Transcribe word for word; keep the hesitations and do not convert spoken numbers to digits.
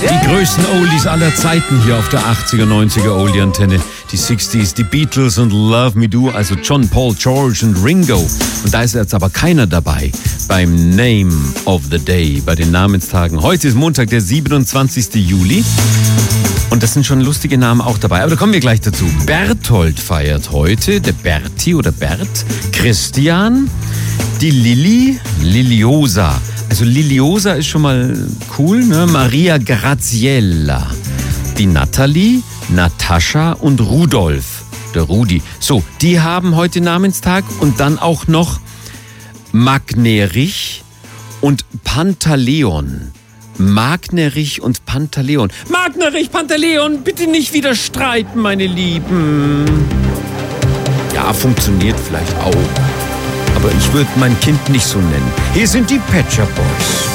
Die größten Oldies aller Zeiten hier auf der achtziger, neunziger Oldie-Antenne. Die sechziger, die Beatles und Love Me Do, also John, Paul, George und Ringo. Und da ist jetzt aber keiner dabei beim Name of the Day, bei den Namenstagen. Heute ist Montag, der siebenundzwanzigster Juli. Und das sind schon lustige Namen auch dabei. Aber da kommen wir gleich dazu. Berthold feiert heute, der Berti oder Bert. Christian, die Lilly, Liliosa. Also Liliosa ist schon mal cool, ne? Maria Graziella, die Natalie, Natascha und Rudolf, der Rudi. So, die haben heute Namenstag und dann auch noch Magnerich und Pantaleon. Magnerich und Pantaleon. Magnerich, Pantaleon, bitte nicht wieder streiten, meine Lieben. Ja, funktioniert vielleicht auch. Aber ich würde mein Kind nicht so nennen. Hier sind die Pet Shop Boys.